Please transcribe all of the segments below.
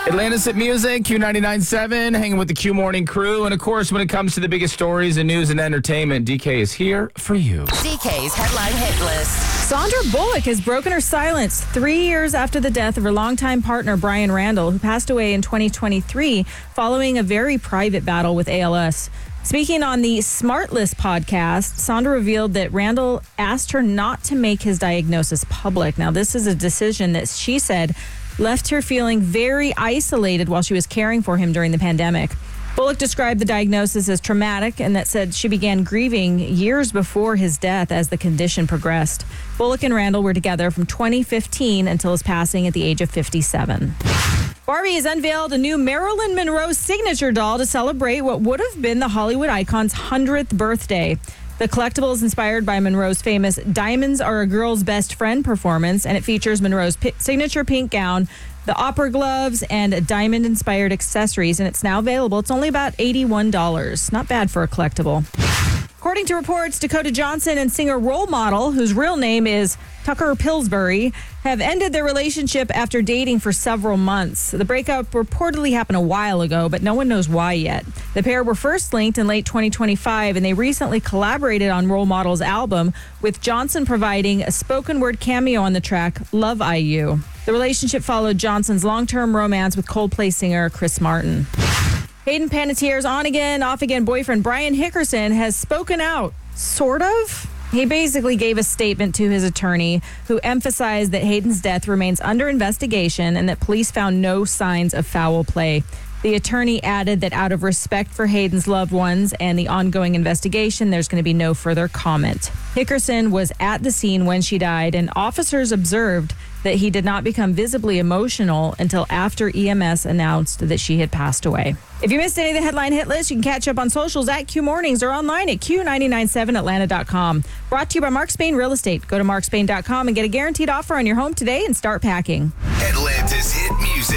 Atlantis at Music, Q99.7, hanging with the Q Morning crew. And, of course, when it comes to the biggest stories in news and entertainment, DK is here for you. DK's Headline Hit List. Sandra Bullock has broken her silence 3 years after the death of her longtime partner, Brian Randall, who passed away in 2023 following a very private battle with ALS. Speaking on the Smartless podcast, Sandra revealed that Randall asked her not to make his diagnosis public. Now, this is a decision that she said left her feeling very isolated while she was caring for him during the pandemic. Bullock described the diagnosis as traumatic and that said she began grieving years before his death as the condition progressed. Bullock and Randall were together from 2015 until his passing at the age of 57. Barbie has unveiled a new Marilyn Monroe signature doll to celebrate what would have been the Hollywood icon's 100th birthday. The collectible is inspired by Monroe's famous Diamonds Are a Girl's Best Friend performance, and it features Monroe's signature pink gown, the opera gloves, and diamond-inspired accessories, and it's now available. It's only about $81. Not bad for a collectible. According to reports, Dakota Johnson and singer Role Model, whose real name is Tucker Pillsbury, have ended their relationship after dating for several months. The breakup reportedly happened a while ago, but no one knows why yet. The pair were first linked in late 2025, and they recently collaborated on Role Model's album, with Johnson providing a spoken word cameo on the track Love IU. The relationship followed Johnson's long-term romance with Coldplay singer Chris Martin. Hayden Panettiere's on-again, off-again boyfriend Brian Hickerson has spoken out, sort of. He basically gave a statement to his attorney, who emphasized that Hayden's death remains under investigation and that police found no signs of foul play. The attorney added that out of respect for Hayden's loved ones and the ongoing investigation, there's going to be no further comment. Hickerson was at the scene when she died, and officers observed that he did not become visibly emotional until after EMS announced that she had passed away. If you missed any of the headline hit list, you can catch up on socials at Q Mornings or online at Q997Atlanta.com. Brought to you by Mark Spain Real Estate. Go to markspain.com and get a guaranteed offer on your home today and start packing. Atlanta's hit music.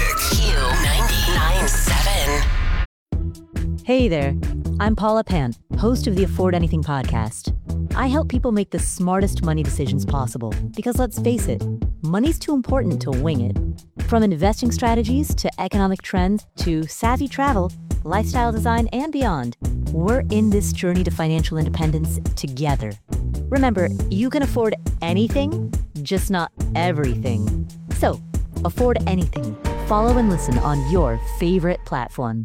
Q997. Hey there, I'm Paula Pant, host of the Afford Anything podcast. I help people make the smartest money decisions possible because, let's face it, money's too important to wing it. From investing strategies to economic trends to savvy travel, lifestyle design, and beyond, we're in this journey to financial independence together. Remember, you can afford anything, just not everything. So, afford anything. Follow and listen on your favorite platform.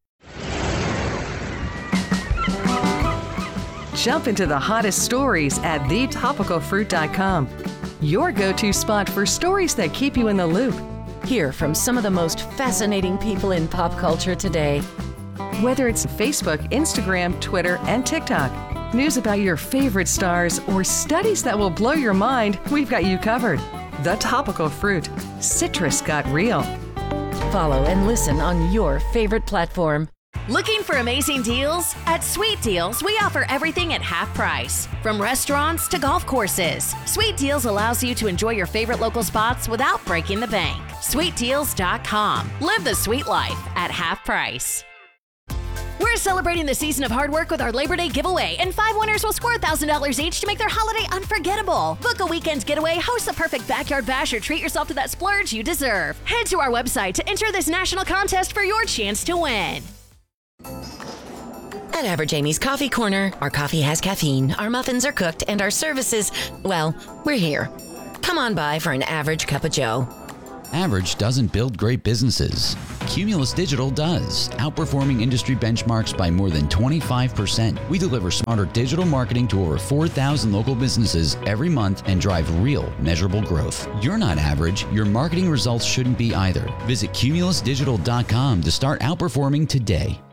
Jump into the hottest stories at thetopicalfruit.com. Your go-to spot for stories that keep you in the loop. Hear from some of the most fascinating people in pop culture today. Whether it's Facebook, Instagram, Twitter, and TikTok, news about your favorite stars, or studies that will blow your mind, we've got you covered. The Topical Fruit. Citrus got real. Follow and listen on your favorite platform. Looking for amazing deals? At Sweet Deals, we offer everything at half price. From restaurants to golf courses, Sweet Deals allows you to enjoy your favorite local spots without breaking the bank. SweetDeals.com. Live the sweet life at half price. We're celebrating the season of hard work with our Labor Day giveaway, and 5 winners will score $1,000 each to make their holiday unforgettable. Book a weekend getaway, host the perfect backyard bash, or treat yourself to that splurge you deserve. Head to our website to enter this national contest for your chance to win. At Average Amy's Coffee Corner, our coffee has caffeine, our muffins are cooked, and our services, well, we're here. Come on by for an average cup of joe. Average doesn't build great businesses. Cumulus Digital does, outperforming industry benchmarks by more than 25%. We deliver smarter digital marketing to over 4,000 local businesses every month and drive real, measurable growth. You're not average. Your marketing results shouldn't be either. Visit cumulusdigital.com to start outperforming today.